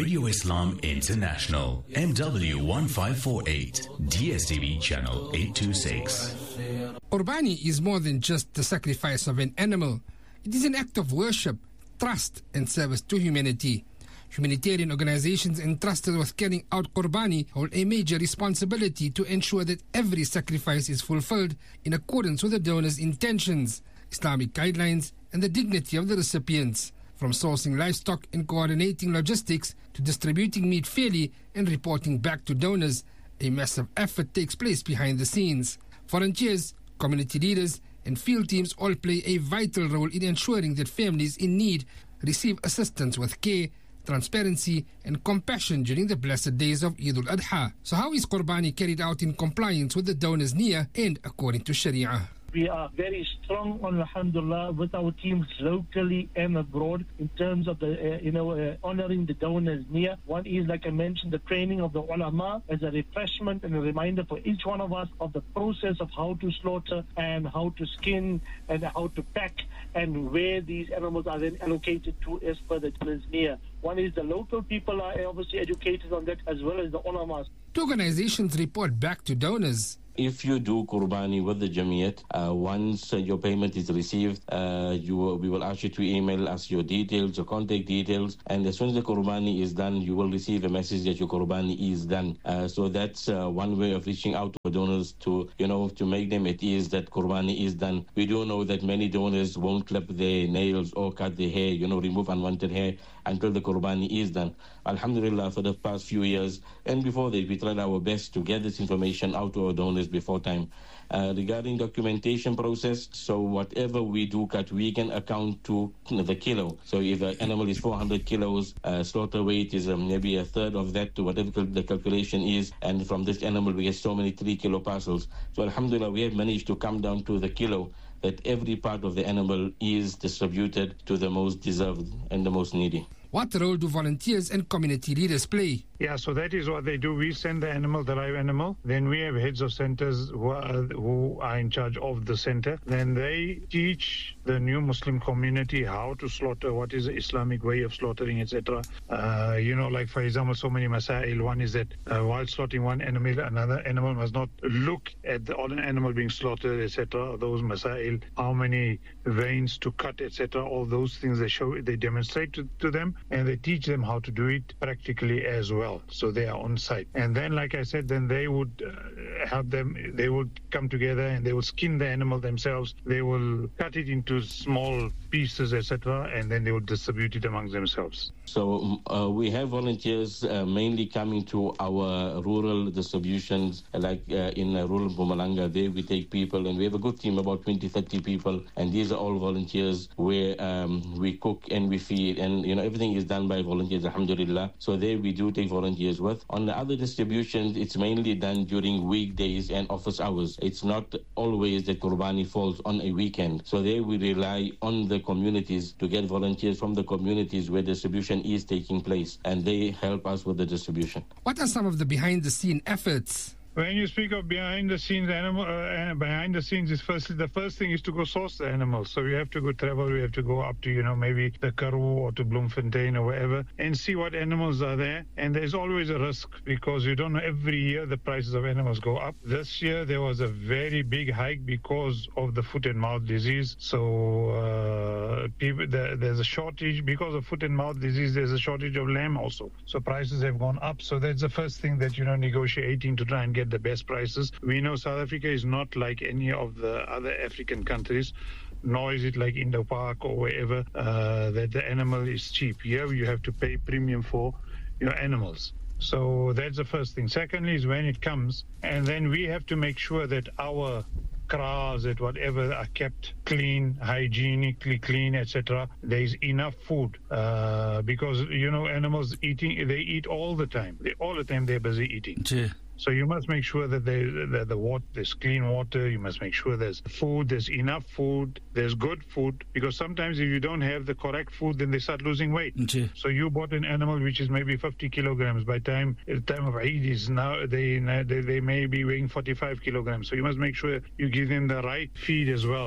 Radio Islam International, MW 1548, DSTV channel 826. Qurbani is more than just the sacrifice of an animal. It is an act of worship, trust and service to humanity. Humanitarian organizations entrusted with carrying out Qurbani hold a major responsibility to ensure that every sacrifice is fulfilled in accordance with the donor's intentions, Islamic guidelines and the dignity of the recipients. From sourcing livestock and coordinating logistics to distributing meat fairly and reporting back to donors, a massive effort takes place behind the scenes. Volunteers, community leaders and field teams all play a vital role in ensuring that families in need receive assistance with care, transparency and compassion during the blessed days of Eid al-Adha. So how is Qurbani carried out in compliance with the donor's niyyah and according to Sharia? We are very strong on Alhamdulillah with our teams locally and abroad in terms of the honoring the donors niyyah. One is, like I mentioned, the training of the ulama as a refreshment and a reminder for each one of us of the process of how to slaughter and how to skin and how to pack and where these animals are then allocated to as per the donor's niyyah. One is the local people are obviously educated on that as well as the ulamas. Two organizations report back to donors. If you do Qurbani with the Jamiyat, once your payment is received, we will ask you to email us your details, your contact details, and as soon as the Qurbani is done, you will receive a message that your Qurbani is done. So that's one way of reaching out to donors to make them at ease that Qurbani is done. We do know that many donors won't clip their nails or cut their hair, remove unwanted hair until the Qurbani is done. Alhamdulillah, for the past few years and before that, we tried our best to get this information out to our donors before time. Regarding documentation process, so whatever we do cut, we can account to the kilo. So if the animal is 400 kilos, slaughter weight is maybe a third of that to whatever the calculation is, and from this animal we get so many 3 kilo parcels. So Alhamdulillah, we have managed to come down to the kilo, that every part of the animal is distributed to the most deserved and the most needy. What role do volunteers and community leaders play? Yeah, so that is what they do. We send the animal, the live animal. Then we have heads of centers who are in charge of the center. Then they teach the new Muslim community how to slaughter, what is the Islamic way of slaughtering, etc. Like for example, so many masail. One is that while slaughtering one animal, another animal must not look at the other animal being slaughtered, etc. Those masail, how many veins to cut, etc. All those things they demonstrate to them, and they teach them how to do it practically as well. So they are on site. And then, like I said, then they would help them. They would come together and they will skin the animal themselves. They will cut it into small pieces, etc. And then they will distribute it amongst themselves. So we have volunteers mainly coming to our rural distributions, like in rural Mpumalanga. There we take people, and we have a good team, about 20-30 people. And these are all volunteers where we cook and we feed, and everything is done by volunteers, alhamdulillah. So there we do take volunteers with. On the other distributions, it's mainly done during weekdays and office hours. It's not always that Qurbani falls on a weekend. So there we rely on the communities to get volunteers from the communities where distribution is taking place, and they help us with the distribution. What are some of the behind-the-scene efforts? When you speak of behind the scenes behind the scenes is the first thing is to go source the animals. So we have to go travel, we have to go up to, maybe the Karoo or to Bloemfontein or wherever and see what animals are there. And there's always a risk because you don't know, every year the prices of animals go up. This year there was a very big hike because of the foot and mouth disease. So there's a shortage because of foot and mouth disease. There's a shortage of lamb also. So prices have gone up. So that's the first thing that, negotiating to try and get the best prices. We know South Africa is not like any of the other African countries, nor is it like Indo-Pak or wherever that the animal is cheap. Here you have to pay premium for your animals. So that's the first thing. Secondly is when it comes, and then we have to make sure that our kraals, that whatever are kept clean, hygienically clean, etc. There is enough food because animals they eat all the time. All the time they're busy eating. Yeah. So you must make sure that there's clean water. You must make sure there's food, there's enough food, there's good food. Because sometimes if you don't have the correct food, then they start losing weight. Yeah. So you bought an animal which is maybe 50 kilograms. By the time of Eid is now, they may be weighing 45 kilograms. So you must make sure you give them the right feed as well.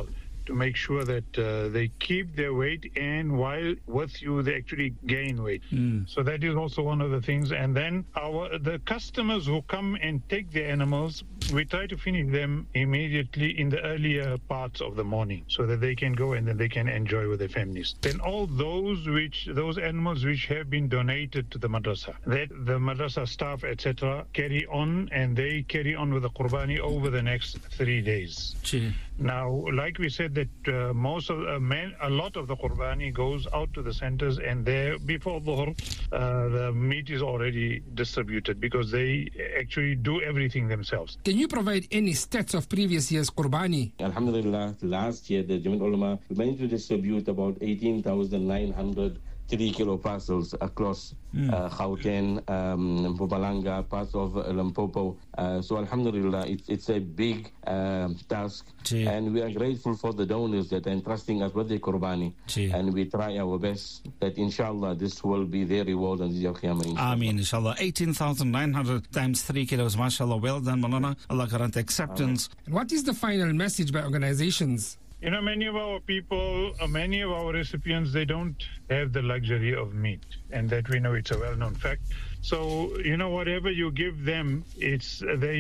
to make sure that they keep their weight, and while with you, they actually gain weight. So that is also one of the things. And then the customers who come and take the animals, we try to finish them immediately in the earlier parts of the morning so that they can go and then they can enjoy with their families. Then all those animals which have been donated to the madrasa, that the madrasa staff, etc., carry on, and they carry on with the qurbani over the next 3 days. Now, like we said, that a lot of the qurbani goes out to the centers, and there before Dhuhr, the meat is already distributed because they actually do everything themselves. Can you provide any stats of previous year's qurbani? Alhamdulillah, last year the Jamiat Ulama managed to distribute about 18,900 3-kilo parcels across Gauteng, Mpumalanga, parts of Limpopo. So Alhamdulillah, it's a big task. And we are grateful for the donors that are entrusting us with the Qurbani. And we try our best that inshallah this will be their reward on the Day of Qiyamah. Ameen, inshallah. 18,900 times 3 kilos, mashallah. Well done, Maulana. Allah grant acceptance. And what is the final message by organizations? You know, many of our people, many of our recipients, they don't have the luxury of meat, and that we know it's a well-known fact. So, you know, whatever you give them, they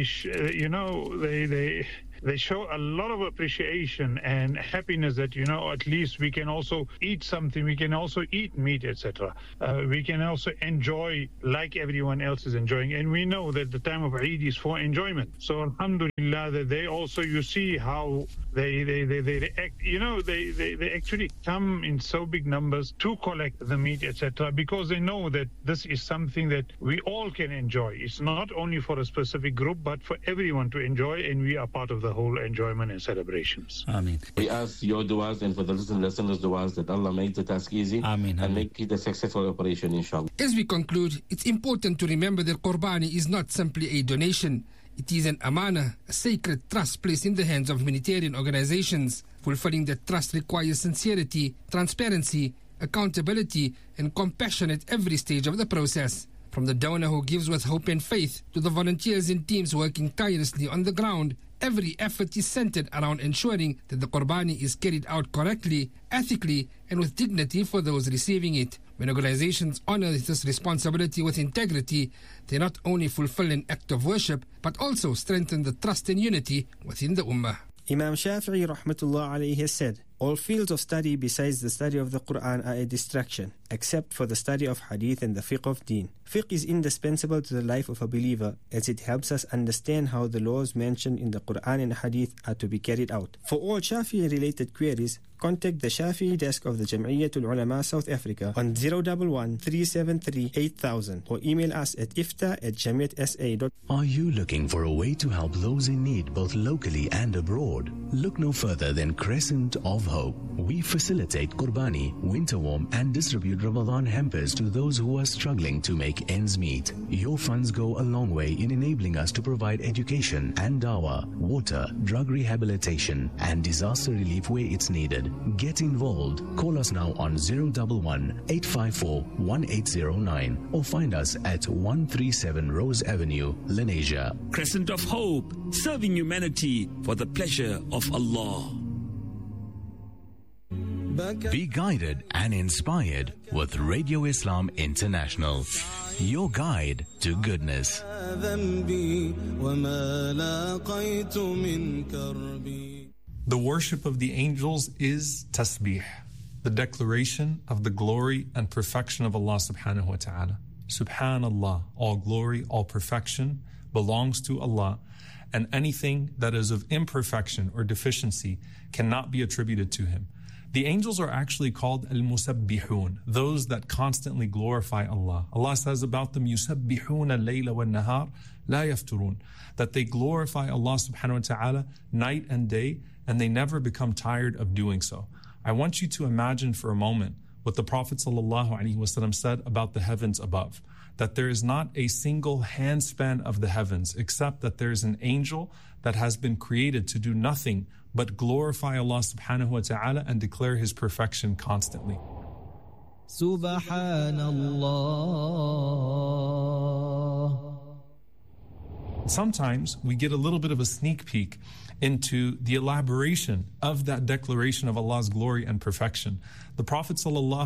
show a lot of appreciation and happiness that, you know, at least we can also eat something, we can also eat meat, etc. We can also enjoy like everyone else is enjoying. And we know that the time of Eid is for enjoyment. So alhamdulillah, that they also, you see how they react. You know, they actually come in so big numbers to collect the meat, etc. because they know that this is something that we all can enjoy. It's not only for a specific group, but for everyone to enjoy, and we are part of the whole enjoyment and celebrations. Ameen. We ask your du'as and for the listeners' du'as that Allah make the task easy. Ameen. And make it a successful operation, inshallah. As we conclude, it's important to remember that Qurbani is not simply a donation. It is an amana, a sacred trust placed in the hands of humanitarian organizations. Fulfilling that trust requires sincerity, transparency, accountability, and compassion at every stage of the process. From the donor who gives with hope and faith to the volunteers and teams working tirelessly on the ground, every effort is centered around ensuring that the Qurbani is carried out correctly, ethically, and with dignity for those receiving it. When organizations honor this responsibility with integrity, they not only fulfill an act of worship, but also strengthen the trust and unity within the Ummah. Imam Shafi'i rahmatullah alayhi has said, all fields of study besides the study of the Quran are a distraction, except for the study of hadith and the fiqh of deen. Fiqh is indispensable to the life of a believer as it helps us understand how the laws mentioned in the Quran and hadith are to be carried out. For all Shafi'i-related queries, contact the Shafi'i desk of the Jam'iyyatul Ulama South Africa on 011 373 8000 or email us at ifta@jamiatsa.com. Are you looking for a way to help those in need both locally and abroad? Look no further than Crescent of Hope. We facilitate Qurbani, winter warm, and distribute Ramadan hampers to those who are struggling to make ends meet. Your funds go a long way in enabling us to provide education and dawah, water, drug rehabilitation, and disaster relief where it's needed. Get involved. Call us now on 011 854 1809 or find us at 137 Rose Avenue, Lenasia. Crescent of Hope, serving humanity for the pleasure of Allah. Be guided and inspired with Radio Islam International, your guide to goodness. The worship of the angels is tasbih, the declaration of the glory and perfection of Allah subhanahu wa ta'ala. Subhanallah, all glory, all perfection belongs to Allah, and anything that is of imperfection or deficiency cannot be attributed to Him. The angels are actually called al-musabbihun, those that constantly glorify Allah. Allah says about them, yusabbihun al-layla wal-nahar la yafturun, that they glorify Allah subhanahu wa ta'ala night and day, and they never become tired of doing so. I want you to imagine for a moment what the Prophet ﷺ said about the heavens above, that there is not a single handspan of the heavens except that there is an angel that has been created to do nothing but glorify Allah subhanahu wa ta'ala and declare His perfection constantly. Subhanallah. sometimes we get a little bit of a sneak peek into the elaboration of that declaration of Allah's glory and perfection. The Prophet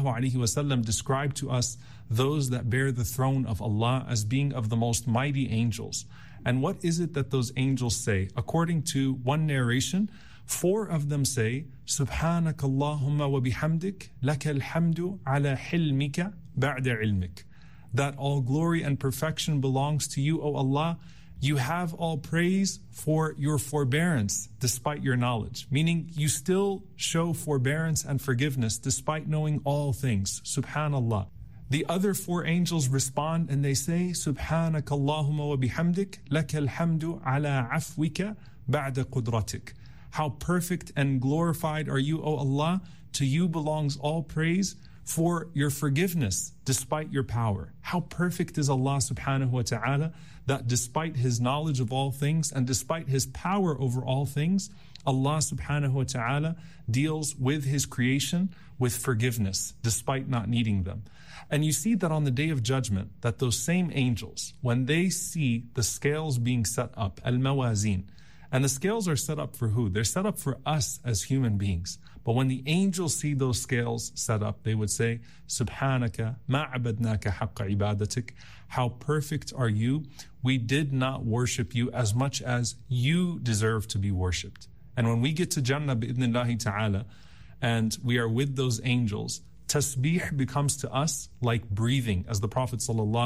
ﷺ described to us those that bear the throne of Allah as being of the most mighty angels. And what is it that those angels say? According to one narration, 4 of them say, Subhanaka Allahumma wa bihamdik, laka alhamdu ala hilmika ba'da ilmik. That all glory and perfection belongs to you, O Allah. You have all praise for your forbearance despite your knowledge. Meaning you still show forbearance and forgiveness despite knowing all things. Subhanallah. The other 4 angels respond and they say, Subhanaka Allahumma wa bihamdik, laka alhamdu ala afwika ba'da qudratik. How perfect and glorified are you, O Allah. To you belongs all praise for your forgiveness despite your power. How perfect is Allah subhanahu wa ta'ala, that despite His knowledge of all things and despite His power over all things, Allah subhanahu wa ta'ala deals with His creation with forgiveness despite not needing them. And you see that on the Day of Judgment, that those same angels, when they see the scales being set up, al-mawazin, and the scales are set up for who? They're set up for us as human beings. But when the angels see those scales set up, they would say, Subhanaka ma abadnaka haqqa ibadatik. How perfect are you? We did not worship you as much as you deserve to be worshipped. And when we get to Jannah bi'idhnillahi ta'ala, and we are with those angels, tasbih becomes to us like breathing, as the Prophet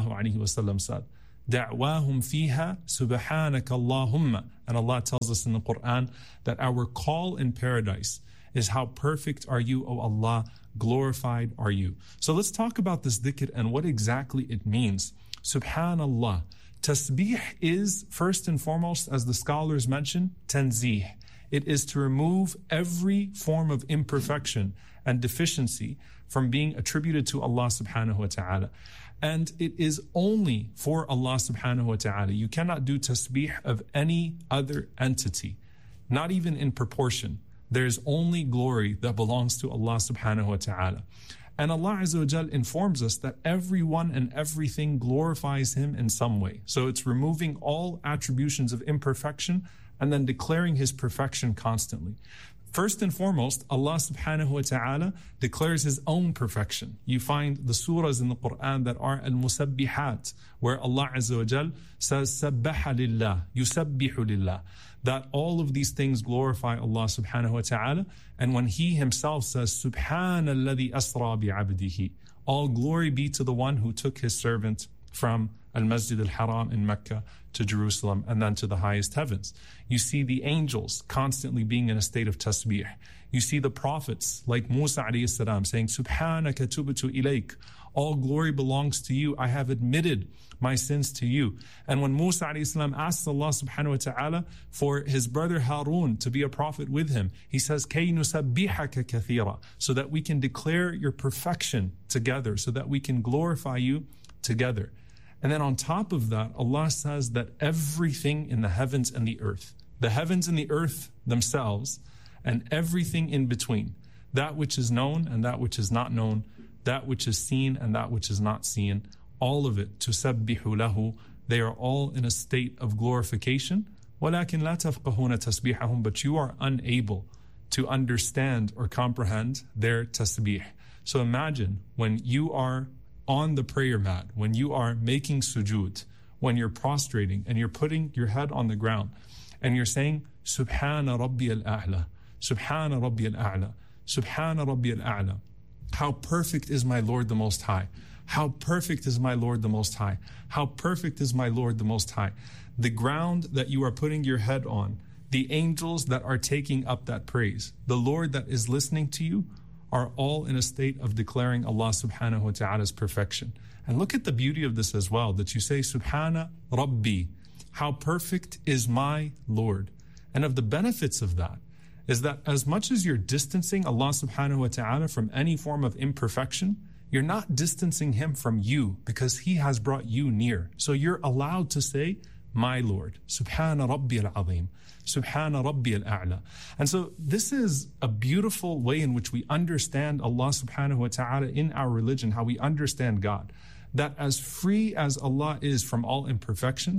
ﷺ said. دعواهم فيها سبحانك اللهم. And Allah tells us in the Quran that our call in paradise is how perfect are you, O Allah, glorified are you. So let's talk about this dhikr and what exactly it means. Subhanallah. Tasbih is, first and foremost, as the scholars mention, tanzih. It is to remove every form of imperfection and deficiency from being attributed to Allah subhanahu wa ta'ala. And it is only for Allah subhanahu wa ta'ala. You cannot do tasbih of any other entity, not even in proportion. There is only glory that belongs to Allah subhanahu wa ta'ala. And Allah Azza wa Jal informs us that everyone and everything glorifies Him in some way. So it's removing all attributions of imperfection and then declaring His perfection constantly. First and foremost, Allah subhanahu wa ta'ala declares His own perfection. You find the surahs in the Quran that are al-musabbihat, where Allah Azza wa Jal says, Sabbaha lillah, yusabbihu lillah, that all of these things glorify Allah subhanahu wa ta'ala. And when He Himself says, Subhanalladhi asra bi'abdihi, all glory be to the one who took His servant from Al-Masjid al-Haram in Mecca to Jerusalem and then to the highest heavens. You see the angels constantly being in a state of tasbih. You see the prophets like Musa alayhi salam saying, Subhanaka tubtu ilayk, all glory belongs to you. I have admitted my sins to you. And when Musa alayhi salam asks Allah subhanahu wa ta'ala for his brother Harun to be a prophet with him, he says, Kay nusabbihaka kathira, so that we can declare your perfection together, so that we can glorify you together. And then on top of that, Allah says that everything in the heavens and the earth, the heavens and the earth themselves, and everything in between, that which is known and that which is not known, that which is seen and that which is not seen, all of it, تُسَبِّحُ لَهُ, they are all in a state of glorification. وَلَكِنْ لَا تَفْقَهُونَ تَسْبِيحَهُمْ, but you are unable to understand or comprehend their tasbih. So imagine when you are on the prayer mat, when you are making sujood, when you're prostrating and you're putting your head on the ground and you're saying, Subhana Rabbi al-A'la, Subhana Rabbi al-A'la, Subhana Rabbi al-A'la. How perfect is my Lord the Most High. How perfect is my Lord the Most High. How perfect is my Lord the Most High. The ground that you are putting your head on, the angels that are taking up that praise, the Lord that is listening to you, are all in a state of declaring Allah subhanahu wa ta'ala's perfection. And look at the beauty of this as well, that you say, Subhana Rabbi, how perfect is my Lord. And of the benefits of that is that as much as you're distancing Allah subhanahu wa ta'ala from any form of imperfection, you're not distancing Him from you because He has brought you near. So you're allowed to say, my Lord, Subhana Rabbi al-Azim, Subhana Rabbi al-A'la. And so this is a beautiful way in which we understand Allah subhanahu wa ta'ala in our religion, how we understand God. That as free as Allah is from all imperfections,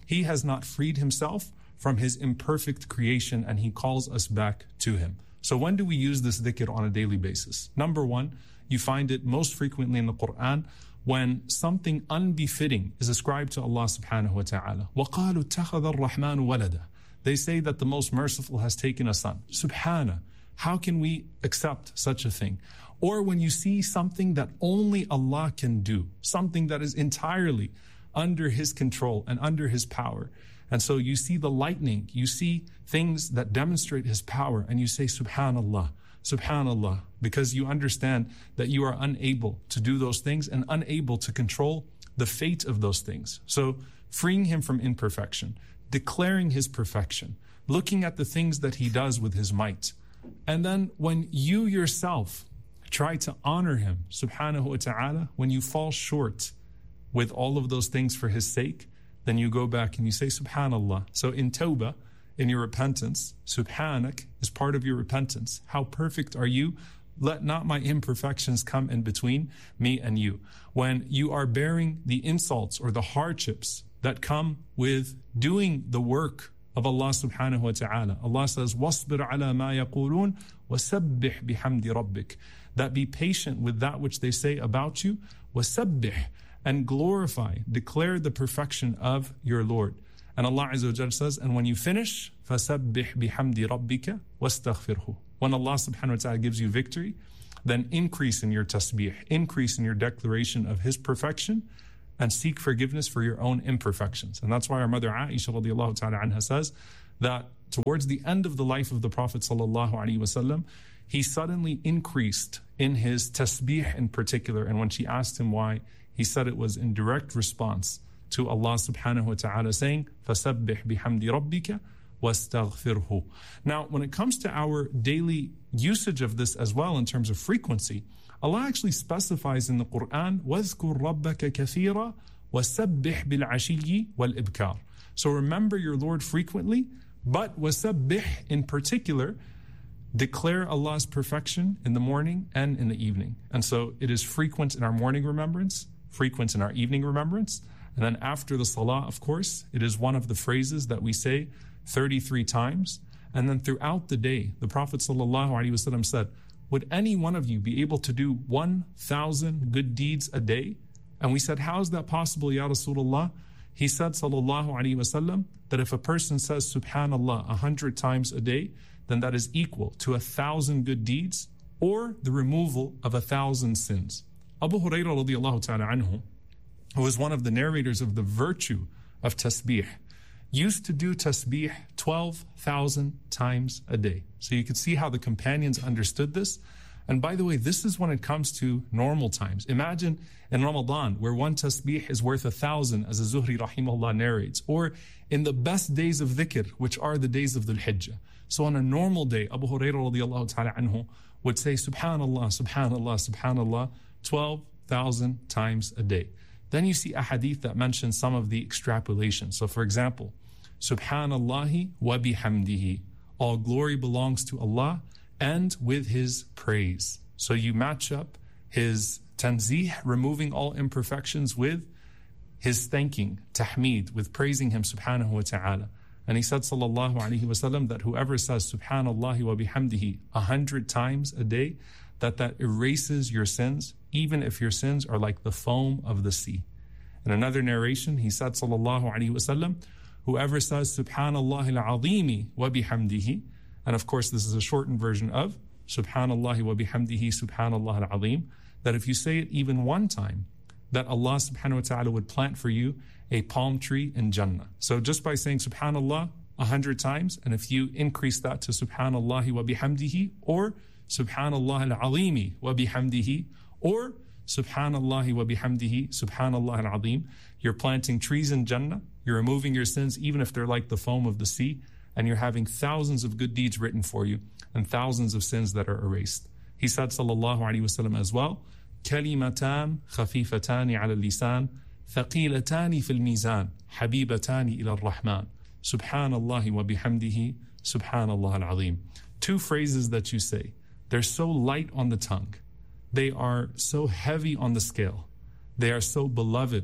He has not freed himself from his imperfect creation, and he calls us back to him. So when do we use this dhikr on a daily basis? Number one, you find it most frequently in the Quran when something unbefitting is ascribed to Allah subhanahu wa ta'ala. وَقَالُوا اتَّخَذَ الرَّحْمَنُ وَلَدًا. They say that the most merciful has taken a son. Subhana, how can we accept such a thing? Or when you see something that only Allah can do, something that is entirely under his control and under his power. And so you see the lightning, you see things that demonstrate his power, and you say, Subhanallah, Subhanallah, because you understand that you are unable to do those things and unable to control the fate of those things. So freeing him from imperfection, declaring his perfection, looking at the things that he does with his might. And then when you yourself try to honor him, subhanahu wa ta'ala, when you fall short with all of those things for his sake, then you go back and you say, Subhanallah. So in tawbah, in your repentance, Subhanak is part of your repentance. How perfect are you? Let not my imperfections come in between me and you. When you are bearing the insults or the hardships that come with doing the work of Allah subhanahu wa ta'ala. Allah says, وَاصْبِرْ عَلَى مَا يَقُولُونَ وَسَبِّحْ بِحَمْدِ رَبِّكَ. That be patient with that which they say about you. وَسَبِّحْ, and glorify, declare the perfection of your Lord. And Allah Azza wa Jalla says, and when you finish, فَسَبِّحْ بِحَمْدِ رَبِّكَ وَاسْتَغْفِرْهُ. When Allah subhanahu wa ta'ala gives you victory, then increase in your tasbih, increase in your declaration of His perfection, and seek forgiveness for your own imperfections. And that's why our mother Aisha radiallahu ta'ala anha says that towards the end of the life of the Prophet sallallahu alaihi wasallam, he suddenly increased in his tasbih in particular. And when she asked him why, he said it was in direct response to Allah subhanahu wa ta'ala saying, فَسَبِّحْ بِحَمْدِ رَبِّكَ وَاسْتَغْفِرْهُ. Now, when it comes to our daily usage of this as well in terms of frequency, Allah actually specifies in the Quran, وَاذْكُرْ رَبَّكَ كَثِيرًا وَسَبِّحْ بِالْعَشِيِّ وَالْإِبْكَارِ. So remember your Lord frequently, but وَسَبِّحْ in particular, declare Allah's perfection in the morning and in the evening. And so it is frequent in our morning remembrance, frequent in our evening remembrance. And then after the salah, of course, it is one of the phrases that we say 33 times. And then throughout the day, the Prophet ﷺ said, would any one of you be able to do 1,000 good deeds a day? And we said, how is that possible, Ya Rasulullah? He said, sallallahu alaihi wasallam, that if a person says Subhanallah 100 times a day, then that is equal to 1,000 good deeds or the removal of 1,000 sins. Abu Hurairah radiallahu ta'ala anhu, who was one of the narrators of the virtue of tasbih, used to do tasbih 12,000 times a day. So you can see how the companions understood this. And by the way, this is when it comes to normal times. Imagine in Ramadan, where one tasbih is worth 1,000, as Zuhri rahimahullah narrates, or in the best days of dhikr, which are the days of Dhul Hijjah. So on a normal day, Abu Hurairah radiallahu ta'ala anhu would say Subhanallah, Subhanallah, Subhanallah 12,000 times a day. Then you see a hadith that mentions some of the extrapolation. So for example, Subhanallahi wa bihamdihi. All glory belongs to Allah and with His praise. So you match up His tanzih, removing all imperfections, with His thanking, tahmeed, with praising Him subhanahu wa ta'ala. And he said sallallahu alaihi wasallam that whoever says Subhanallahi wa bihamdihi 100 times a day, that erases your sins, even if your sins are like the foam of the sea. In another narration, he said sallallahu alaihi wasallam, whoever says Subhanallah al-azimi wa bihamdihi, and of course this is a shortened version of Subhanallah wa bihamdihi Subhanallah al-azim, that if you say it even one time, that Allah subhanahu wa ta'ala would plant for you a palm tree in Jannah. So just by saying Subhanallah 100 times, and if you increase that to Subhanallah wa bihamdihi, or Subhanallah al-azimi wa bihamdihi, or Subhanallah wa bihamdihi Subhanallah al-azim, you're planting trees in Jannah, you're removing your sins even if they're like the foam of the sea, and you're having thousands of good deeds written for you and thousands of sins that are erased. He said sallallahu alaihi wasallam as well, كلمتان خفيفتان على اللسان ثقيلتان في الميزان حبيبتان إلى الرحمن سبحان الله وبحمده سبحان الله العظيم. Two phrases that you say, they're so light on the tongue, they are so heavy on the scale, they are so beloved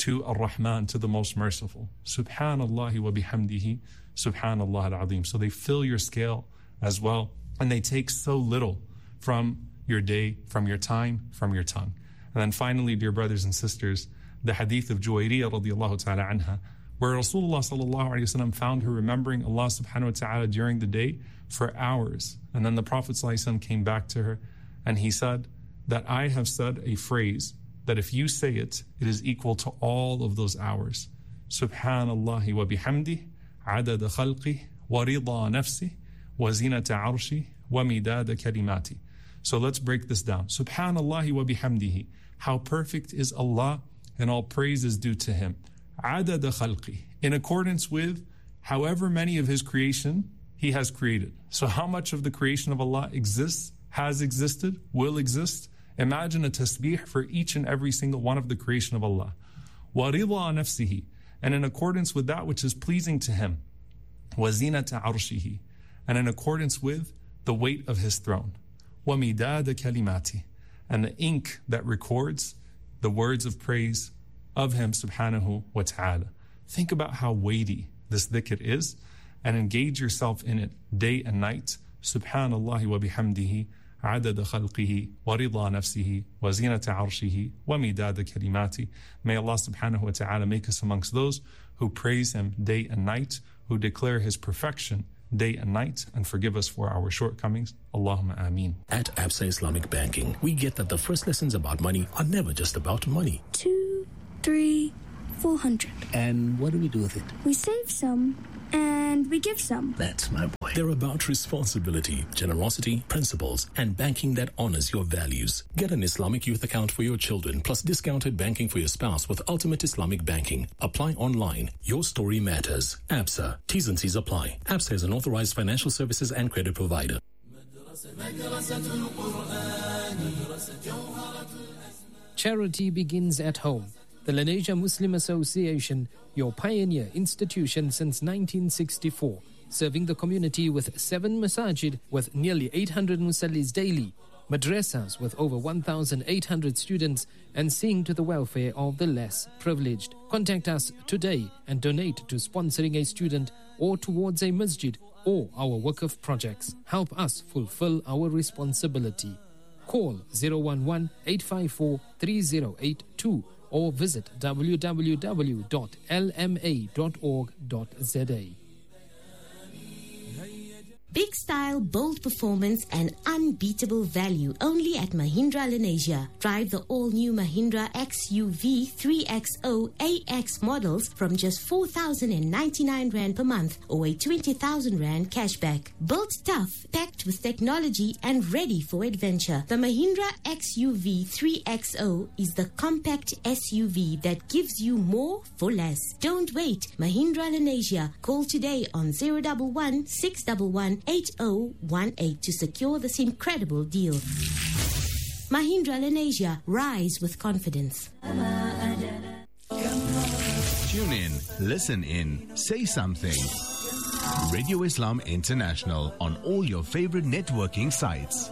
to Ar-Rahman, to the most merciful. Subhanallah wa bihamdihi, Subhanallah al-Azim. So they fill your scale as well, and they take so little from your day, from your time, from your tongue. And then finally, dear brothers and sisters, the hadith of Juwayriyah radiallahu ta'ala anha, where Rasulullah sallallahu alayhi wa sallam found her remembering Allah subhanahu wa ta'ala during the day for hours. And then the Prophet sallallahu alayhi wa sallam came back to her and he said that I have said a phrase that if you say it, it is equal to all of those hours. Subhanallah wa bihamdi, adada khalqi, wa rida nafsi, wa zinata arshi, wa midada kalimati. So let's break this down. Subhanallah wa bihamdihi. How perfect is Allah, and all praise is due to Him. Adada khalqi. In accordance with however many of His creation He has created. So how much of the creation of Allah exists, has existed, will exist? Imagine a tasbih for each and every single one of the creation of Allah. Wa rida nafsihi. And in accordance with that which is pleasing to Him. Wa zinata arshihi. And in accordance with the weight of His throne. وَمِدَادَ كَلِمَاتِ. And the ink that records the words of praise of Him subhanahu wa ta'ala. Think about how weighty this dhikr is and engage yourself in it day and night. Subhanallah wa bihamdihi, adada khalqihi, wa rida nafsihi, wa zinata arshihi, wa midada kalimati. May Allah subhanahu wa ta'ala make us amongst those who praise Him day and night, who declare His perfection day and night, and forgive us for our shortcomings. Allahumma ameen. At Absa Islamic Banking, we get that the first lessons about money are never just about money. 2, 3, 400. And what do we do with it? We save some and we give some. That's my boy. They're about responsibility, generosity, principles, and banking that honors your values. Get an Islamic youth account for your children, plus discounted banking for your spouse with Ultimate Islamic Banking. Apply online. Your story matters. Absa. T's and C's apply. Absa is an authorized financial services and credit provider. Charity begins at home. The Lenasia Muslim Association, your pioneer institution since 1964, serving the community with 7 masajid with nearly 800 musallis daily, madrasas with over 1,800 students, and seeing to the welfare of the less privileged. Contact us today and donate to sponsoring a student or towards a masjid or our Waqf projects. Help us fulfill our responsibility. Call 011-854-3082 or visit www.lma.org.za. Big style, bold performance, and unbeatable value only at Mahindra Lenasia. Drive the all-new Mahindra XUV 3XO AX models from just 4,099 Rand per month or a 20,000 Rand cashback. Built tough, packed with technology, and ready for adventure. The Mahindra XUV 3XO is the compact SUV that gives you more for less. Don't wait. Mahindra Lenasia. Call today on 011 611 8018 to secure this incredible deal. Mahindra Lenasia. Rise with confidence. Tune in, listen in, say something. Radio Islam International on all your favorite networking sites.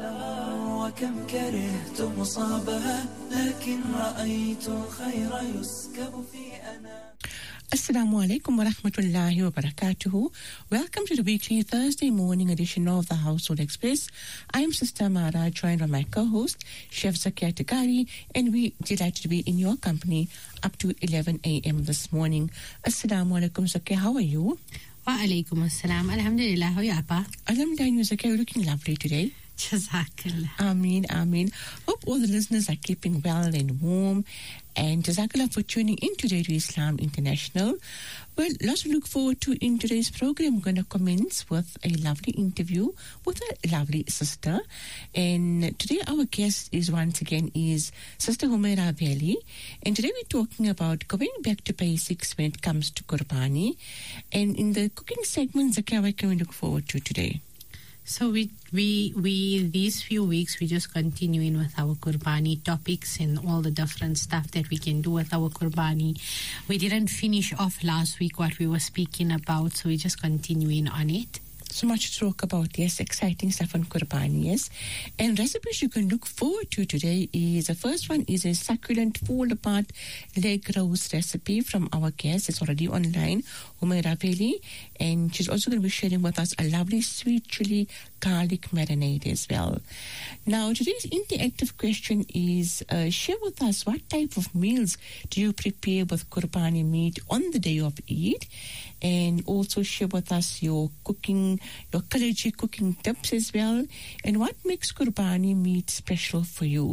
Assalamu alaikum wa rahmatullahi wa barakatuhu. Welcome to the weekly Thursday morning edition of the Household Express. I am Sister Mara, joined by my co-host, Chef Zakia Tagari, and we delighted to be in your company up to 11 a.m. this morning. Assalamu alaikum, Zakia. How are you? Wa alaikum assalam. Alhamdulillah. How are you, Appa? Alhamdulillah, Zakia. You're looking lovely today. Jazakallah. Ameen, ameen. Hope all the listeners are keeping well and warm. And Jazakallah for tuning in today to Islam International. Well, lots to look forward to in today's program. We're going to commence with a lovely interview with a lovely sister. And today our guest is once again Sister Humaira Veli. And today we're talking about going back to basics when it comes to Qurbani. And in the cooking segment, Zakia, what can we look forward to today? So we these few weeks we just continuing with our Qurbani topics and all the different stuff that we can do with our Qurbani. We didn't finish off last week what we were speaking about, so we're just continuing on it. So much to talk about, yes. Exciting stuff on Qurbani, yes. And recipes you can look forward to today is, the first one is a succulent fall-apart leg roast recipe from our guest. It's already online, Humaira Veli. And she's also going to be sharing with us a lovely sweet chili garlic marinade as well. Now, today's interactive question is, share with us what type of meals do you prepare with Qurbani meat on the day of Eid? And also share with us your Kalaji cooking tips as well. And what makes Qurbani meat special for you?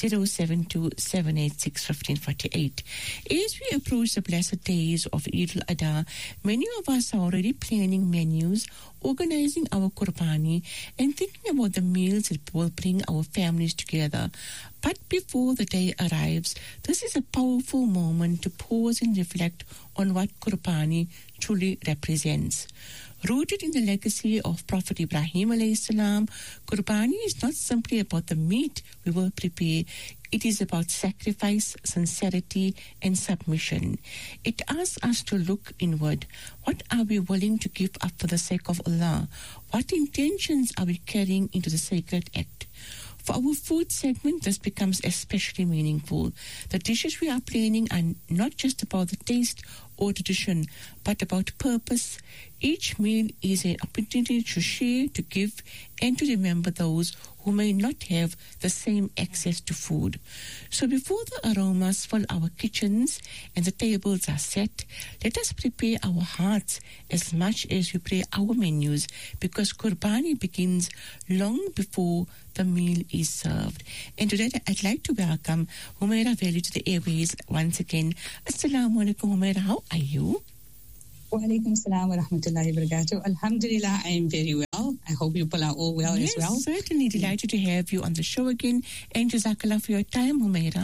072-786-1548. As we approach the blessed days of Eid al-Adha, many of us are already planning menus, organizing our Qurbani, and thinking about the meals that will bring our families together. But before the day arrives, this is a powerful moment to pause and reflect on what Qurbani truly represents. Rooted in the legacy of Prophet Ibrahim alayhi salam, Qurbani is not simply about the meat we will prepare. It is about sacrifice, sincerity, and submission. It asks us to look inward. What are we willing to give up for the sake of Allah? What intentions are we carrying into the sacred act? For our food segment, this becomes especially meaningful. The dishes we are planning are not just about the taste or tradition, but about purpose. Each meal is an opportunity to share, to give, and to remember those who may not have the same access to food. So before the aromas fill our kitchens and the tables are set, let us prepare our hearts as much as we prepare our menus, because Qurbani begins long before the meal is served. And today I'd like to welcome Humaira Veli to the airways once again. Assalamu alaikum, Humaira. How are you? Wa alaikum salam wa rahmatullahi wa barakatuh. Alhamdulillah, I am very well. I hope you all are all well as well. Yes, certainly delighted to have you on the show again. And Jazakallah for your time, Humaira.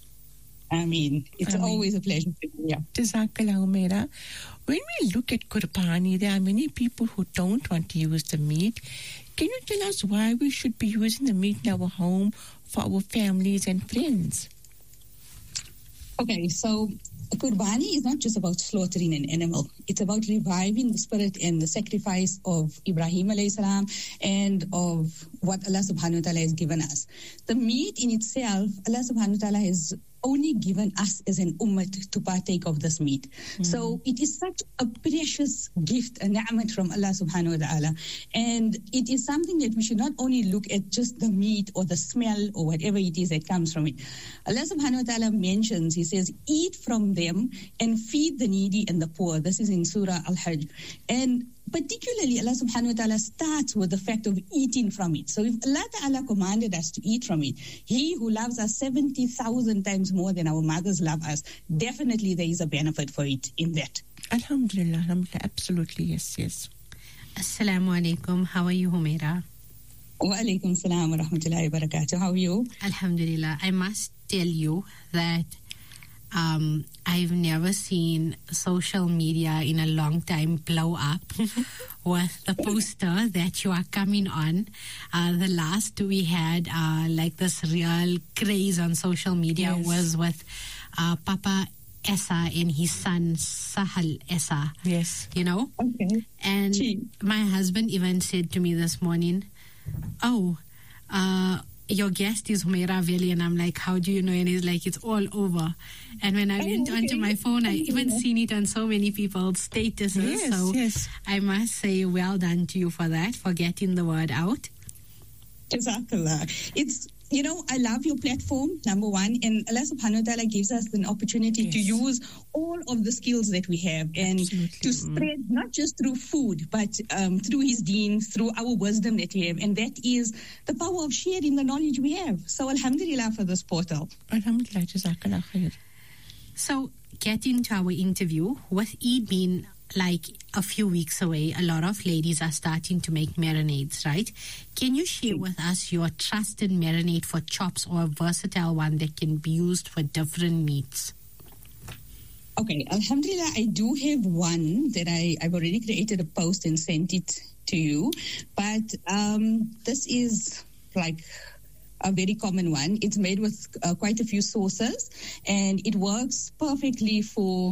It's always a pleasure to be here. Jazakallah, Humaira. When we look at Qurbani, there are many people who don't want to use the meat. Can you tell us why we should be using the meat in our home for our families and friends? Okay, so Qurbani is not just about slaughtering an animal. It's about reviving the spirit and the sacrifice of Ibrahim alayhi salam and of what Allah subhanahu wa ta'ala has given us. The meat in itself, Allah subhanahu wa ta'ala has only given us as an ummah to partake of this meat. So it is such a precious gift, a ni'mat from Allah subhanahu wa ta'ala. And it is something that we should not only look at just the meat or the smell or whatever it is that comes from it. Allah subhanahu wa ta'ala mentions, He says, eat from them and feed the needy and the poor. This is in Surah Al-Hajj. And particularly, Allah subhanahu wa ta'ala starts with the fact of eating from it. So if Allah ta'ala commanded us to eat from it, He who loves us 70,000 times more than our mothers love us, definitely there is a benefit for it in that. Alhamdulillah, alhamdulillah, absolutely, yes. Assalamu alaikum. How are you, Humaira? Wa alaikum salam wa rahmatullahi wa barakatuh. How are you? Alhamdulillah. I must tell you that I've never seen social media in a long time blow up with the poster that you are coming on. The last we had like this real craze on social media was with Papa Essa and his son Sahal Essa. Yes. You know? Okay. And my husband even said to me this morning, your guest is Humaira Veli, and I'm like, how do you know? And he's like, it's all over. And when I went onto my phone, I even seen it on so many people's statuses. Yes. I must say, well done to you for that, for getting the word out. Jazakallah. It's, I love your platform, number one, and Allah subhanahu wa ta'ala gives us an opportunity to use all of the skills that we have and to spread not just through food, but through His deen, through our wisdom that we have, and that is the power of sharing the knowledge we have. So alhamdulillah for this portal. Alhamdulillah, jazakallah khair. So getting to our interview, with Eid being like a few weeks away, a lot of ladies are starting to make marinades, right? Can you share with us your trusted marinade for chops, or a versatile one that can be used for different meats? Okay, alhamdulillah, I do have one that I've already created a post and sent it to you, but this is like a very common one. It's made with quite a few sauces, and it works perfectly for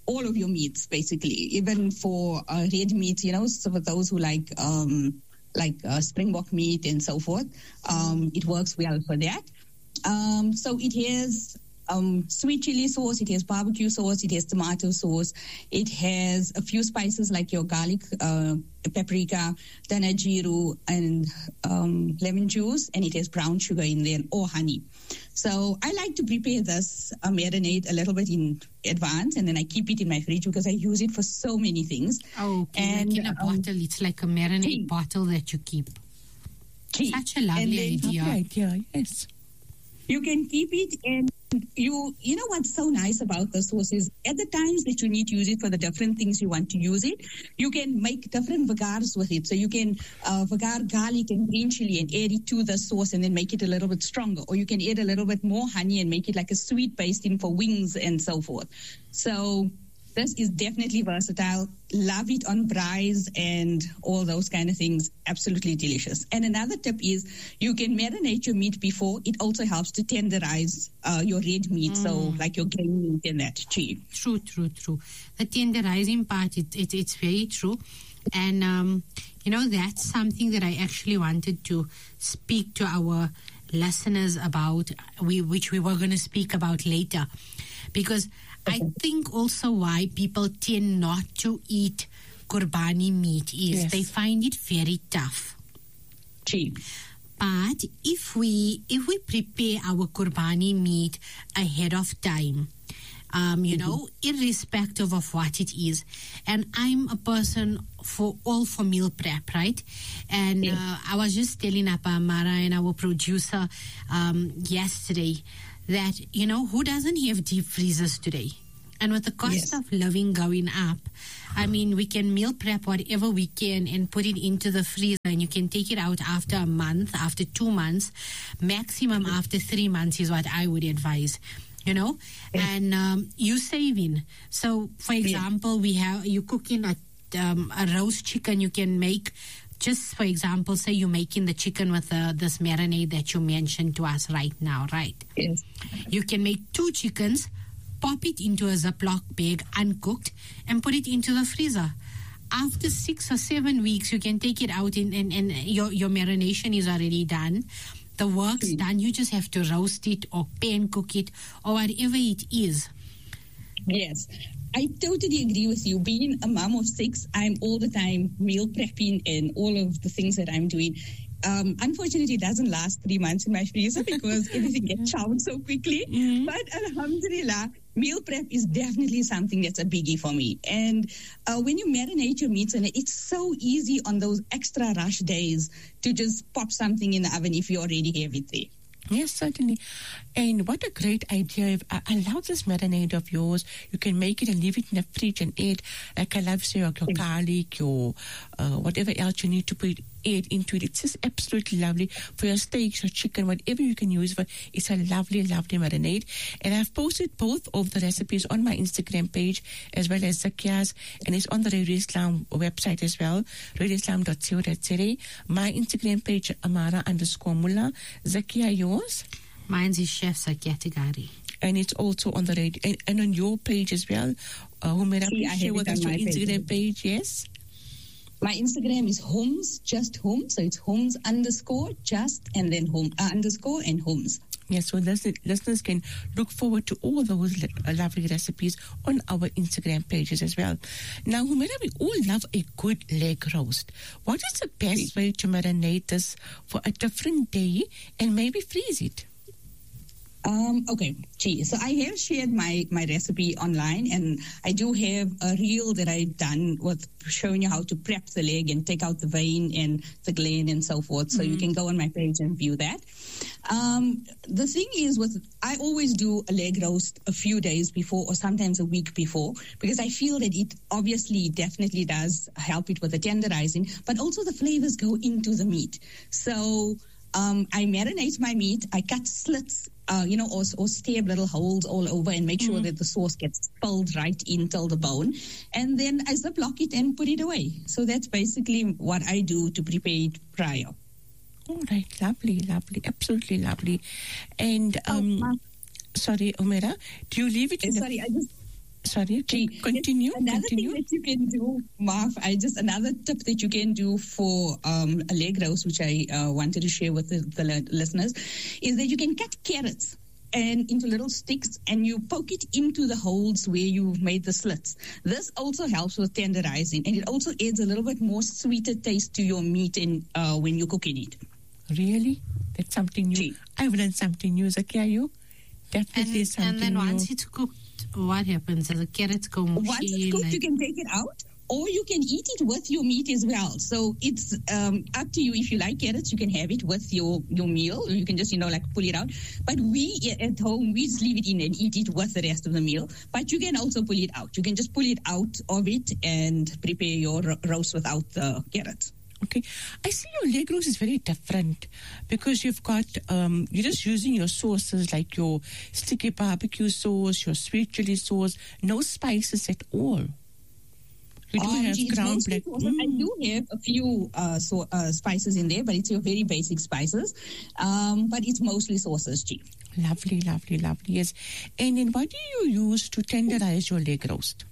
all of your meats, basically, even for red meat, so for those who like Springbok meat and so forth, it works well for that. So it has sweet chili sauce, it has barbecue sauce, it has tomato sauce, it has a few spices like your garlic, paprika, dana jiru, and lemon juice, and it has brown sugar in there or honey. So I like to prepare this marinade a little bit in advance, and then I keep it in my fridge because I use it for so many things. Oh, okay. And like in a bottle, it's like a marinade bottle that you keep. Such a lovely idea. Yes. You can keep it, and you know what's so nice about the sauce is at the times that you need to use it for the different things you want to use it, you can make different vagars with it. So you can vagar garlic and green chili and add it to the sauce and then make it a little bit stronger. Or you can add a little bit more honey and make it like a sweet basting for wings and so forth. So this is definitely versatile. Love it on braais and all those kind of things. Absolutely delicious. And another tip is you can marinate your meat before. It also helps to tenderize your red meat, so like your grain meat and that too. True. The tenderizing part, it's very true. And, that's something that I actually wanted to speak to our listeners about, which we were going to speak about later. Because I think also why people tend not to eat Qurbani meat is they find it very tough. Cheap. But if we prepare our Qurbani meat ahead of time, irrespective of what it is, and I'm a person for meal prep, right? And I was just telling Amara and our producer yesterday that, who doesn't have deep freezers today? And with the cost of living going up, I mean, we can meal prep whatever we can and put it into the freezer, and you can take it out after a month, after 2 months, maximum after 3 months is what I would advise, and you saving. So, for example, you cooking a roast chicken, you can make, just for example, say you're making the chicken with this marinade that you mentioned to us right now, right? Yes. You can make 2 chickens, pop it into a Ziploc bag uncooked, and put it into the freezer. After 6 or 7 weeks, you can take it out and your marination is already done. The work's done. You just have to roast it or pan cook it or whatever it is. Yes. I totally agree with you. Being a mom of 6, I'm all the time meal prepping and all of the things that I'm doing. Unfortunately, it doesn't last 3 months in my freezer because everything gets chowed so quickly. But alhamdulillah, meal prep is definitely something that's a biggie for me. And when you marinate your meats in it, it's so easy on those extra rush days to just pop something in the oven if you already have it there. Yes, certainly. And what a great idea. I love this marinade of yours. You can make it and leave it in the fridge and add, like I love say, your garlic, your whatever else you need to add into it. It's just absolutely lovely for your steaks, your chicken, whatever you can use for. It's a lovely, lovely marinade. And I've posted both of the recipes on my Instagram page as well as Zakia's, and it's on the Radio Islam website as well, radioislam.co.za. My Instagram page, Amara_Mullah. Zakia, yours? Mine's is Chef Zakia Tigari. And it's also on the radio and on your page as well. Humaira, please share with us your Instagram page, yes? My Instagram is Homes, just Homes. So it's Homes _ just and then home _ and Homes. Yes, so listeners can look forward to all those lovely recipes on our Instagram pages as well. Now, Humaira, we all love a good leg roast. What is the best way to marinate this for a different day and maybe freeze it? Okay, so I have shared my recipe online, and I do have a reel that I've done with showing you how to prep the leg and take out the vein and the gland and so forth. So you can go on my page and view that. The thing is, I always do a leg roast a few days before or sometimes a week before, because I feel that it obviously definitely does help it with the tenderizing, but also the flavors go into the meat. So I marinate my meat, I cut slits, or stab little holes all over and make sure that the sauce gets filled right in till the bone. And then I Ziploc it and put it away. So that's basically what I do to prepare it prior. All right, lovely, absolutely lovely. And, sorry, Humaira, do you leave it in Sorry, continue. Another thing that you can do, Marv, another tip that you can do for a leg roast, which I wanted to share with the listeners, is that you can cut carrots and into little sticks, and you poke it into the holes where you've made the slits. This also helps with tenderizing, and it also adds a little bit more sweeter taste to your meat when you're cooking it. Really? That's something new. I've learned something new, Zakia. You definitely something new. And then new. Once it's cooked, what happens? The carrots go mushy. Once it's cooked, you can take it out, or you can eat it with your meat as well. So it's up to you. If you like carrots, you can have it with your meal, or you can just, pull it out. But we at home, we just leave it in and eat it with the rest of the meal. But you can also pull it out. You can just pull it out of it and prepare your roast without the carrots. Okay. I see your leg roast is very different because you've got, you're just using your sauces like your sticky barbecue sauce, your sweet chili sauce, no spices at all. You do have ground black. I do have a few spices in there, but it's your very basic spices. But it's mostly sauces, G. Lovely, lovely, lovely. Yes. And then what do you use to tenderize your leg roast?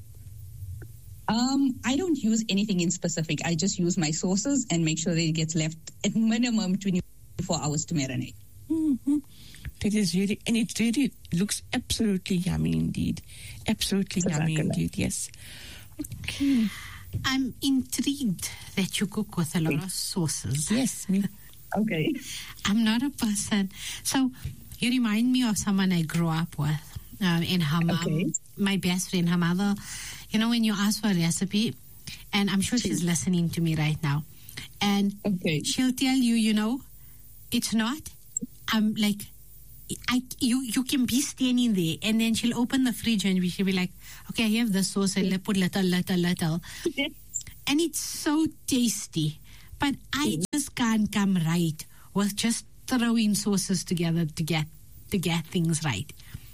I don't use anything in specific. I just use my sauces and make sure that it gets left at minimum 24 hours to marinate. Mm-hmm. That is really, and it really looks absolutely yummy indeed. Absolutely yummy indeed, yes. Okay. I'm intrigued that you cook with a lot of sauces. Yes, me. Okay. I'm not a person. So you remind me of someone I grew up with in her mom. Okay. My best friend, her mother. When you ask for a recipe, and I'm sure she's listening to me right now, and she'll tell you, it's not, you can be standing there, and then she'll open the fridge and she'll be like, okay, I have this sauce, and put little. And it's so tasty, but I just can't come right with just throwing sauces together to get things right.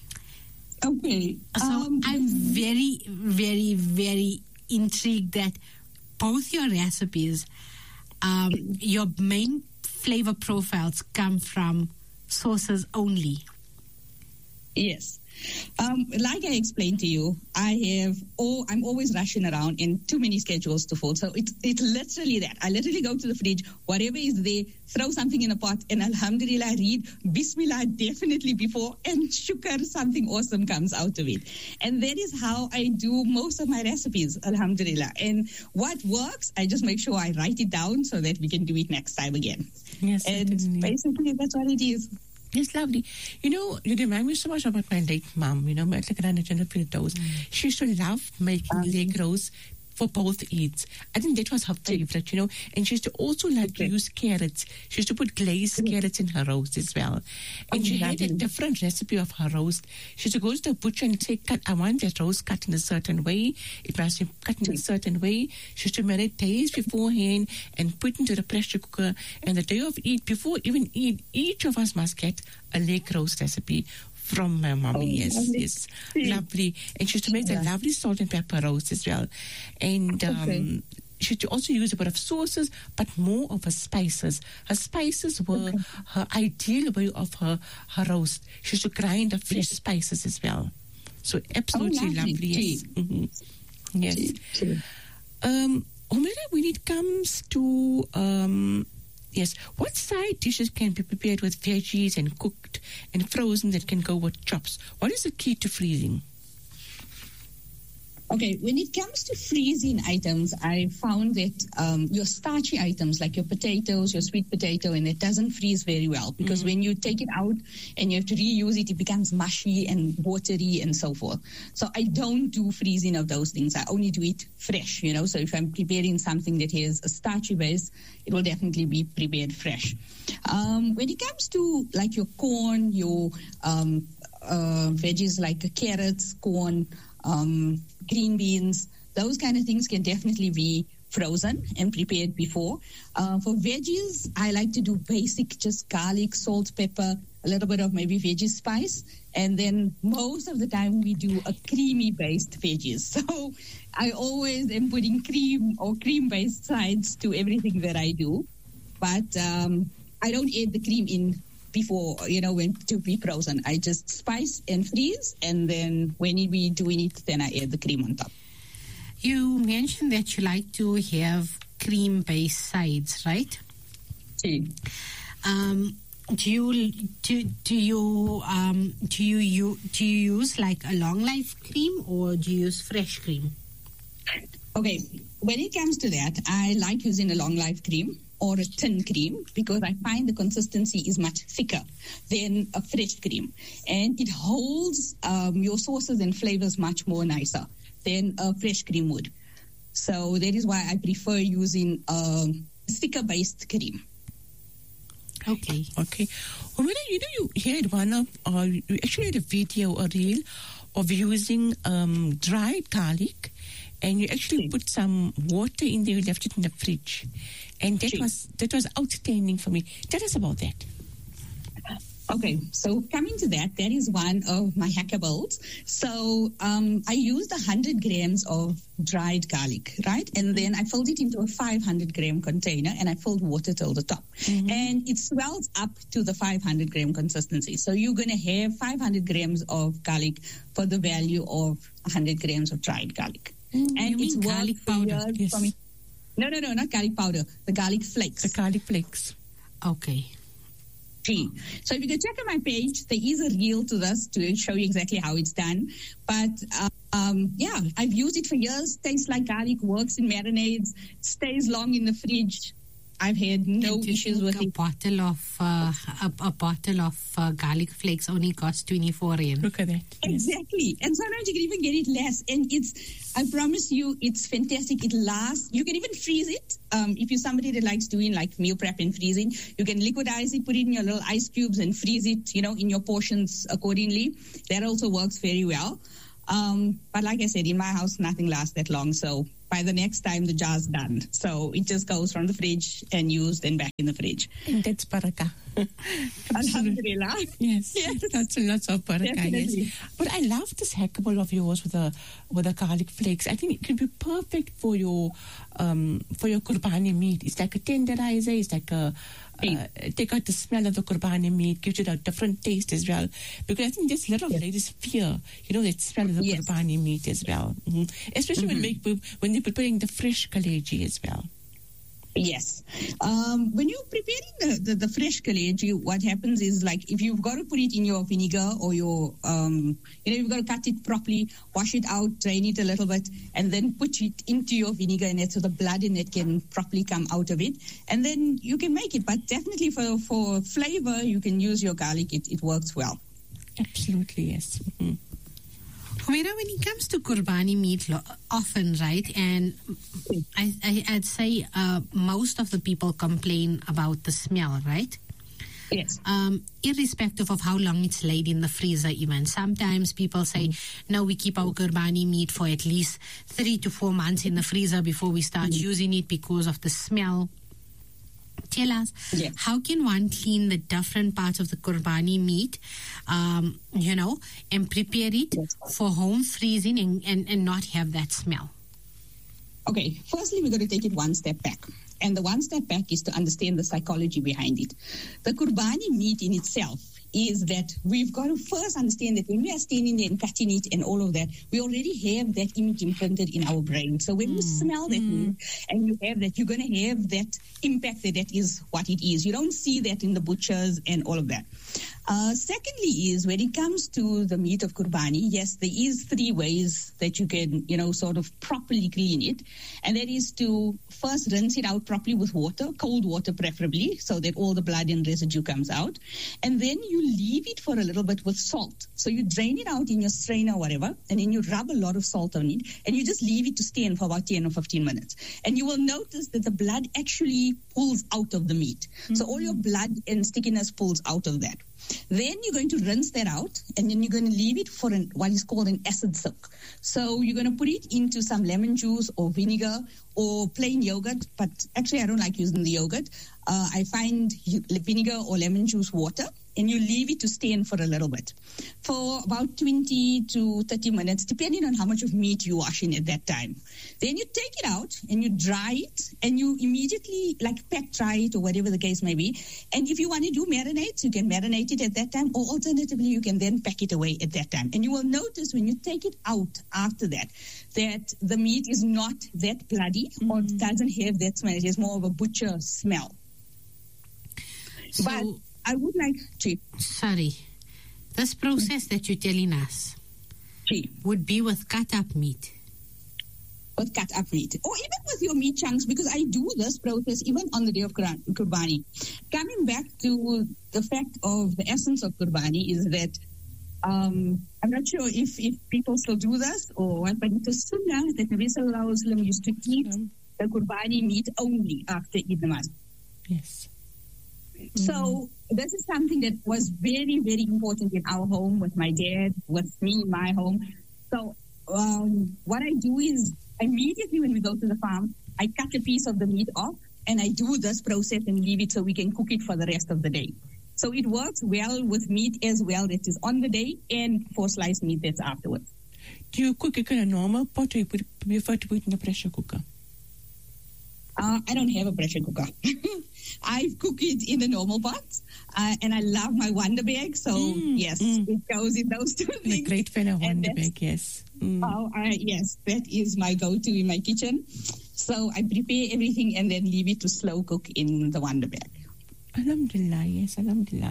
Okay. So I'm very, very, very intrigued that both your recipes, your main flavor profiles come from sauces only. Yes. Like I explained to you, I'm always rushing around and too many schedules to fold. So it's literally that. I literally go to the fridge, whatever is there, throw something in a pot, and alhamdulillah, read Bismillah definitely before, and shukr, something awesome comes out of it. And that is how I do most of my recipes, alhamdulillah. And what works, I just make sure I write it down so that we can do it next time again. Yes, and basically that's what it is. It's lovely. You remind me so much about my late mom, She used to love making leg roast for both Eids. I think that was her favorite, And she used to also like to use carrots. She used to put glazed carrots in her roast as well. And she had a different recipe of her roast. She used to go to the butcher and say, I want that roast cut in a certain way. It must be cut in a certain way. She used to marinate days beforehand and put into the pressure cooker. And the day of Eid, before even Eid, each of us must get a leg roast recipe from my mommy. Yes, lovely. And she used to make the lovely salt and pepper roast as well. And she used to also use a bit of sauces, but more of her spices. Her spices were her ideal way of her roast. She used to grind the fresh spices as well. So absolutely lovely. Yes. Mm-hmm. Yes. Humaira, when it comes to yes, what side dishes can be prepared with veggies and cooked and frozen that can go with chops? What is the key to freezing? Okay, when it comes to freezing items, I found that your starchy items like your potatoes, your sweet potato, and it doesn't freeze very well because when you take it out and you have to reuse it, it becomes mushy and watery and so forth. So I don't do freezing of those things. I only do it fresh, So if I'm preparing something that has a starchy base, it will definitely be prepared fresh. When it comes to like your corn, your veggies like carrots, corn, green beans, those kind of things can definitely be frozen and prepared before. For veggies, I like to do basic, just garlic, salt, pepper, a little bit of maybe veggie spice, and then most of the time we do a creamy based veggies. So I always am putting cream or cream based sides to everything that I do, but I don't add the cream in before, when to be frozen. I just spice and freeze, and then when we doing it, then I add the cream on top. You mentioned that you like to have cream-based sides, right? Do you use like a long life cream, or do you use fresh cream? Okay, when it comes to that, I like using a long life cream or a tin cream, because I find the consistency is much thicker than a fresh cream, and it holds your sauces and flavors much more nicer than a fresh cream would. So that is why I prefer using a thicker based cream. Okay. Well, you had you actually had a video, a reel, of using dried garlic, and you actually put some water in there, you left it in the fridge. And that was outstanding for me. Tell us about that. Okay, so coming to that is one of my hackables. So I used 100 grams of dried garlic, right? And then I filled it into a 500-gram container, and I filled water till the top. And it swells up to the 500-gram consistency. So you're going to have 500 grams of garlic for the value of 100 grams of dried garlic. And it's garlic powder? Yes. No, not garlic powder. The garlic flakes. The garlic flakes. Okay. So if you can check on my page, there is a reel to this to show you exactly how it's done. But I've used it for years. Tastes like garlic, works in marinades, stays long in the fridge. I've had no issues with it. A bottle of garlic flakes only costs 24 rand. Look at that. Exactly. And sometimes you can even get it less. And I promise you, it's fantastic. It lasts. You can even freeze it. If you're somebody that likes doing like meal prep and freezing, you can liquidize it, put it in your little ice cubes and freeze it, in your portions accordingly. That also works very well. But like I said, in my house, nothing lasts that long. So by the next time, the jar's done. So it just goes from the fridge and used and back in the fridge. And that's barakah. Alhamdulillah. Yes. Lots of barakah. Definitely. Yes. But I love this hackable of yours with the garlic flakes. I think it can be perfect for your Qurbani meat. It's like a tenderizer. It's like take out the smell of the Qurbani meat, gives it a different taste as well. Because I think there's a lot of ladies fear, that smell of the Qurbani meat as well. Especially when they're preparing the fresh kaleji as well. Yes. When you're preparing the fresh kaleji, what happens is, like, if you've got to put it in your vinegar or your, you've got to cut it properly, wash it out, drain it a little bit, and then put it into your vinegar in it so the blood in it can properly come out of it. And then you can make it. But definitely for flavor, you can use your garlic. It works well. Absolutely, yes. Mm-hmm. Humaira, when it comes to Qurbani meat, often, right, and I'd say most of the people complain about the smell, right? Yes. Irrespective of how long it's laid in the freezer even. Sometimes people say, no, we keep our Qurbani meat for at least 3 to 4 months in the freezer before we start using it because of the smell. Tell us, how can one clean the different parts of the Qurbani meat, and prepare it for home freezing and not have that smell? Okay, firstly, we're going to take it one step back. And the one step back is to understand the psychology behind it. The Qurbani meat in itself is that we've got to first understand that when we are standing there and cutting it and all of that, we already have that image imprinted in our brain. So when you smell that meat and you have that, you're going to have that impact that is what it is. You don't see that in the butchers and all of that. Secondly is, when it comes to the meat of Qurbani, yes, there is 3 ways that you can, sort of properly clean it. And that is to first rinse it out properly with water, cold water preferably, so that all the blood and residue comes out. And then you leave it for a little bit with salt. So you drain it out in your strainer or whatever, and then you rub a lot of salt on it, and you just leave it to stand for about 10 or 15 minutes. And you will notice that the blood actually pulls out of the meat. So all your blood and stickiness pulls out of that. Then you're going to rinse that out, and then you're going to leave it for what is called an acid soak. So you're going to put it into some lemon juice or vinegar or plain yogurt, but actually I don't like using the yogurt. I find vinegar or lemon juice water, and you leave it to stand for a little bit, for about 20 to 30 minutes, depending on how much of meat you're washing at that time. Then you take it out and you dry it, and you immediately pack dry it or whatever the case may be. And if you want to do marinades, you can marinate it at that time, or alternatively, you can then pack it away at that time. And you will notice when you take it out after that the meat is not that bloody or doesn't have that smell. It has more of a butcher smell. So, but I would like to... Sorry. This process that you're telling us would be with cut-up meat. With cut-up meat. Or even with your meat chunks, because I do this process even on the day of Qurbani. Coming back to the fact of the essence of Qurbani is that I'm not sure if people still do this or what, but it's a sunnah that Nabi Sallallahu Alaihi Wasallam used to eat the Qurbani meat only after Eid Namaz. Yes. So this is something that was very, very important in our home, with my dad, with me in my home. So what I do is immediately when we go to the farm, I cut a piece of the meat off and I do this process and leave it so we can cook it for the rest of the day. So it works well with meat as well that is on the day and for sliced meat that's afterwards. Do you cook it in a normal pot or you prefer to put it in a pressure cooker? I don't have a pressure cooker. I cook it in the normal pot, and I love my Wonder Bag. So yes, it goes in those two things. I'm a great fan of Wonder Bag, yes. Yes, that is my go-to in my kitchen. So I prepare everything and then leave it to slow cook in the Wonder Bag. Alhamdulillah, yes, alhamdulillah.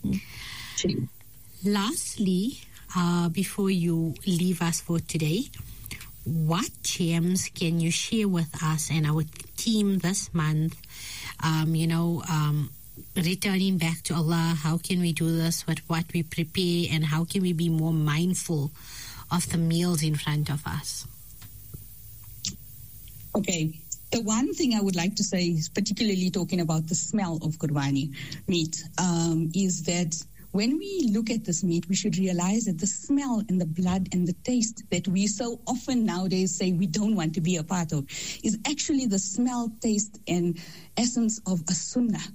Lastly, before you leave us for today, what gems can you share with us and our team this month? Returning back to Allah, how can we do this with what we prepare, and how can we be more mindful of the meals in front of us? Okay. The one thing I would like to say, is particularly talking about the smell of Qurbani meat, is that when we look at this meat, we should realize that the smell and the blood and the taste that we so often nowadays say we don't want to be a part of is actually the smell, taste, and essence of a sunnah